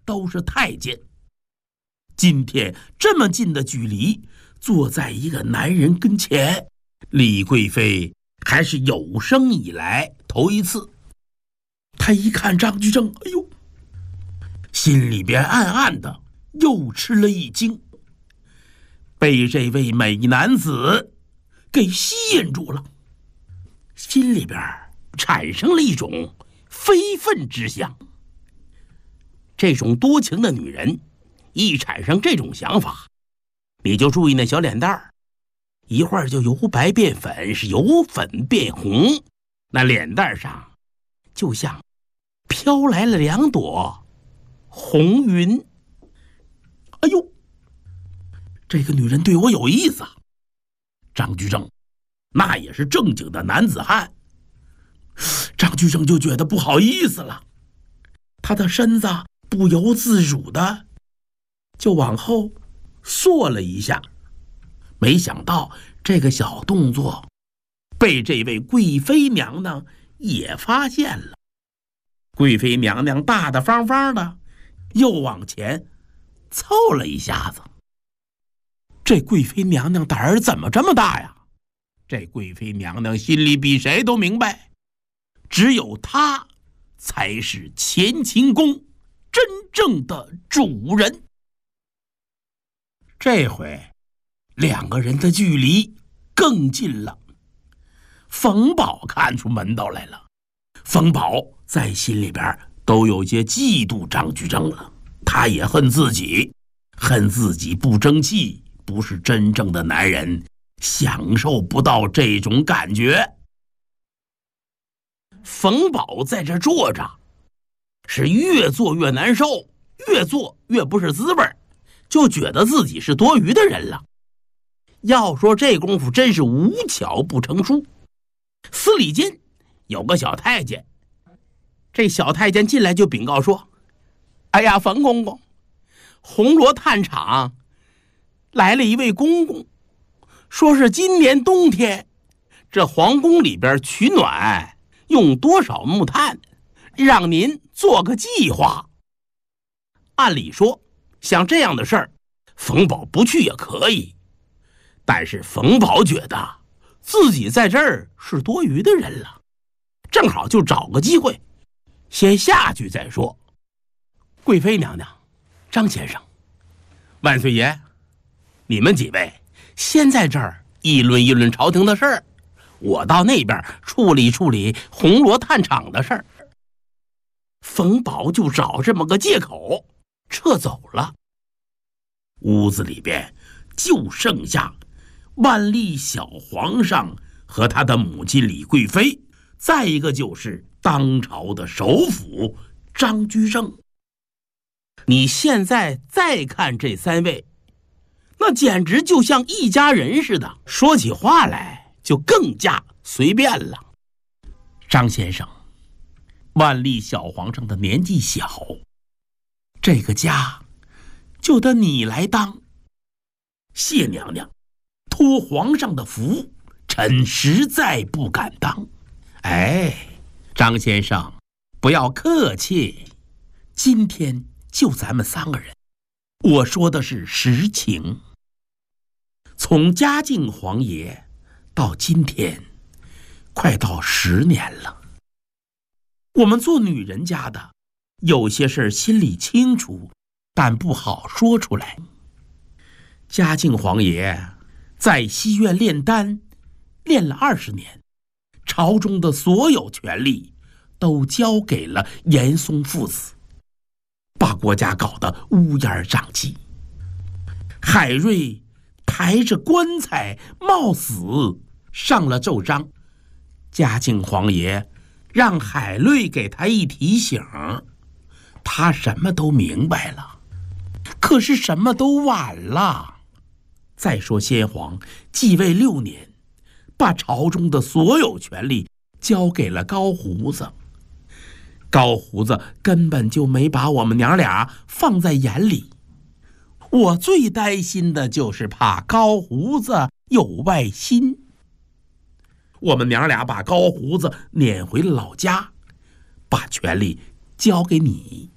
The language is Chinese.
都是太监。今天这么近的距离，坐在一个男人跟前，李贵妃还是有生以来头一次。她一看张居正，哎呦，心里边暗暗的又吃了一惊，被这位美男子给吸引住了，心里边产生了一种非分之想。这种多情的女人一产生这种想法，你就注意那小脸蛋儿，一会儿就由白变粉，是由粉变红，那脸蛋上就像飘来了2朵红云。哎呦，这个女人对我有意思啊！张居正那也是正经的男子汉，张居正就觉得不好意思了，他的身子不由自主的就往后缩了一下。没想到这个小动作被这位贵妃娘娘也发现了。贵妃娘娘大大方方的又往前凑了一下子。这贵妃娘娘胆儿怎么这么大呀？这贵妃娘娘心里比谁都明白，只有她才是乾清宫真正的主人。这回2个人的距离更近了。冯宝看出门道来了，冯宝在心里边都有些嫉妒张居正了，他也恨自己不争气，不是真正的男人，享受不到这种感觉。冯宝在这坐着，是越坐越难受，越坐越不是滋味，就觉得自己是多余的人了。要说这功夫真是无巧不成书。司礼监有个小太监，这小太监进来就禀告说：哎呀，冯公公，红螺炭厂来了一位公公，说是今年冬天这皇宫里边取暖用多少木炭，让您做个计划。按理说像这样的事儿，冯宝不去也可以，但是冯宝觉得自己在这儿是多余的人了，正好就找个机会先下去再说。贵妃娘娘、张先生、万岁爷，你们几位先在这儿议论议论朝廷的事儿，我到那边处理处理红螺炭厂的事儿。冯宝就找这么个借口撤走了。屋子里边就剩下万历小皇上和他的母亲李贵妃，再一个就是当朝的首辅张居正。你现在再看这3位，那简直就像一家人似的，说起话来就更加随便了。张先生，万历小皇上的年纪小，这个家就得你来当。谢娘娘，托皇上的福，臣实在不敢当。哎，张先生不要客气，今天就咱们3个人，我说的是实情。从嘉靖皇爷到今天快到10年了，我们做女人家的有些事心里清楚，但不好说出来。嘉靖皇爷在西苑炼丹炼了20年，朝中的所有权力都交给了严嵩父子，把国家搞得乌烟瘴气。海瑞抬着棺材冒死上了奏章，嘉靖皇爷让海瑞给他一提醒，他什么都明白了，可是什么都晚了。再说先皇继位6年，把朝中的所有权力交给了高胡子，高胡子根本就没把我们娘俩放在眼里。我最担心的就是怕高胡子有外心。我们娘俩把高胡子撵回了老家，把权力交给你。